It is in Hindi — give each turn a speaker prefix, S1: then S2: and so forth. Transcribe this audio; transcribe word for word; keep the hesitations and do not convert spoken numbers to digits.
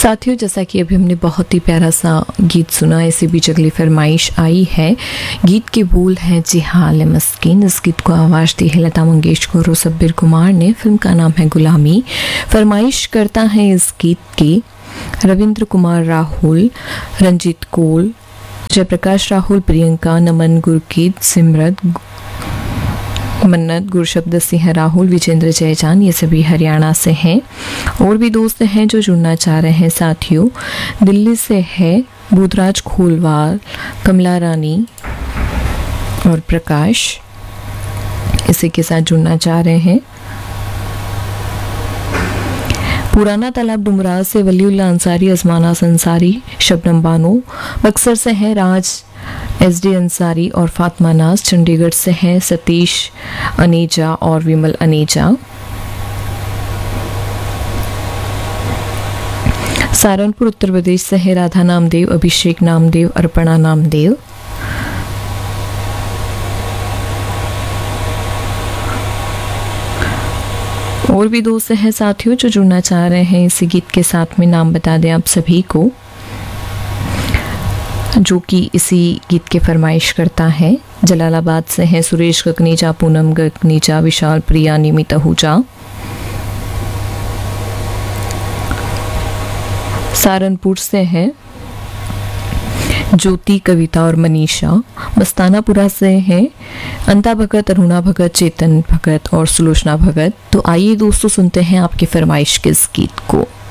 S1: साथियों, जैसा कि अभी हमने बहुत ही प्यारा सा गीत सुना, ऐसे बीच अगली फरमाइश आई है। गीत के बोल हैं जी हाल मस्किन। इस गीत को आवाज़ दी है लता मंगेशकर और सब्बीर कुमार ने। फिल्म का नाम है गुलामी। फरमाइश करता है इस गीत की रविंद्र कुमार राहुल, रंजीत कोल, जयप्रकाश राहुल, प्रियंका, नमन, गुरकीत, सिमरत, मन्नत, गुरशब्द सिंह राहुल, विजेंद्र जयजान, ये सभी हरियाणा से हैं। और भी दोस्त हैं जो जुड़ना चाह रहे हैं। साथियों, दिल्ली से है बुधराज खोलवार, कमला रानी और प्रकाश, इसी के साथ जुड़ना चाह रहे हैं। पुराना तालाब डुमराव से वलीउल्लाह अंसारी, अजमाना अंसारी, शबनम बानो। बक्सर से हैं राज एस डी अंसारी और फातिमा नाज। चंडीगढ़ से हैं सतीश अनेजा और विमल अनेजा। सहारनपुर उत्तर प्रदेश से है राधा नामदेव, अभिषेक नामदेव, अर्पणा नामदेव। और भी दोस्त हैं साथियों जो जुड़ना चाह रहे हैं इसी गीत के साथ में। नाम बता दें आप सभी को जो कि इसी गीत के फरमाइश करता है। जलालाबाद से हैं सुरेश गगनीजा, पूनम गगनीजा, विशाल प्रिया, निमित आहूजा। सहारनपुर से हैं ज्योति, कविता और मनीषा। मस्तानापुरा से हैं अंता भगत, अरुणा भगत, चेतन भगत और सुलोचना भगत। तो आइए दोस्तों सुनते हैं आपकी फरमाइश के इस गीत को।